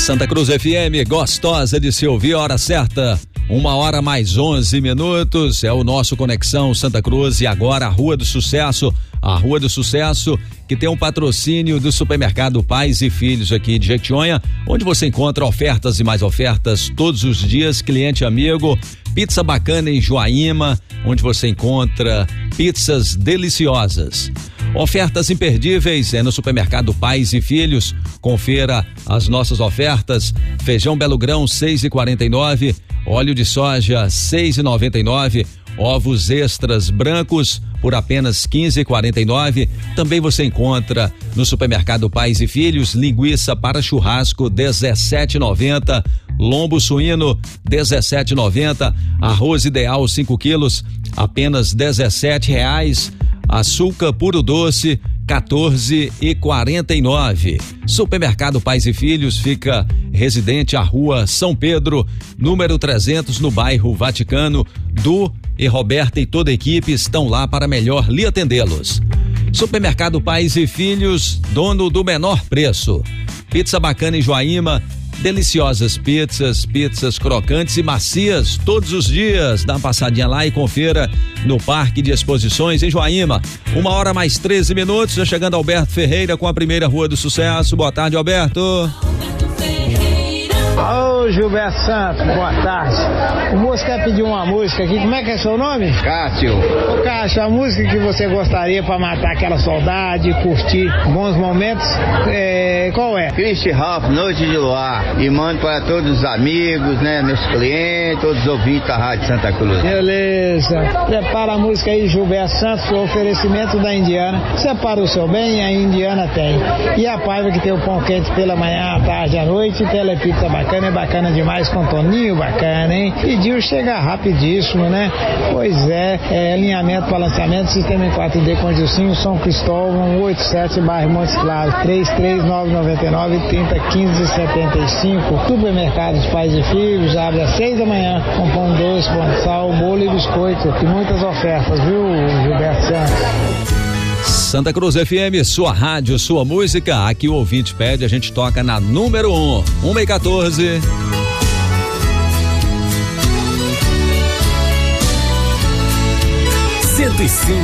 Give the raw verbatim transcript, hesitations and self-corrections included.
Santa Cruz F M, gostosa de se ouvir, hora certa, uma hora mais onze minutos, é o nosso Conexão Santa Cruz e agora a Rua do Sucesso, a Rua do Sucesso que tem um patrocínio do Supermercado Pais e Filhos aqui de Jequitinhonha, onde você encontra ofertas e mais ofertas todos os dias, cliente amigo, pizza bacana em Joaíma, onde você encontra pizzas deliciosas. Ofertas imperdíveis é no Supermercado Pais e Filhos. Confira as nossas ofertas: feijão Belo Grão seis e quarenta e nove, óleo de soja seis e noventa e nove, ovos extras brancos por apenas quinze e quarenta e nove. Também você encontra no Supermercado Pais e Filhos linguiça para churrasco dezessete e noventa, lombo suíno dezessete e noventa, arroz ideal cinco quilos apenas dezessete reais. Açúcar puro doce, quatorze e quarenta e nove. Supermercado Pais e Filhos fica residente à Rua São Pedro, número trezentos, no bairro Vaticano. Du e Roberta e toda a equipe estão lá para melhor lhe atendê-los. Supermercado Pais e Filhos, dono do menor preço. Pizza bacana em Joaíma, deliciosas pizzas, pizzas crocantes e macias todos os dias. Dá uma passadinha lá e confira no Parque de Exposições em Joaíma. Uma hora mais treze minutos, já chegando Alberto Ferreira com a primeira Rua do Sucesso. Boa tarde, Alberto. Ô Gilberto Santos, boa tarde. O moço quer pedir uma música aqui, como é que é seu nome? Cássio. Ô Cássio, a música que você gostaria pra matar aquela saudade, curtir bons momentos, é, qual é? Christy Ralph, Noite de Luar. E mando para todos os amigos, né, meus clientes, todos os ouvintes da Rádio Santa Cruz. Beleza. Prepara a música aí, Gilberto Santos, o oferecimento da Indiana. Separa o seu bem, a Indiana tem. E a Paiva, que tem o pão quente pela manhã, à tarde, à noite, telepizza bacana. É bacana demais, com Toninho bacana, hein? Pediu, chega rapidíssimo, né? Pois é, é alinhamento para lançamento, sistema em quatro D com Gilcinho, São Cristóvão, oitenta e sete, bairro Montes Claros, três três nove nove nove, trinta, quinze, setenta e cinco. Supermercados Pais e Filhos, abre às seis da manhã, com pão doce, pão de sal, bolo e biscoito, e muitas ofertas, viu, Gilberto Santos? Santa Cruz F M, sua rádio, sua música. Aqui o ouvinte pede, a gente toca na número um, uma e quatorze. cento e cinco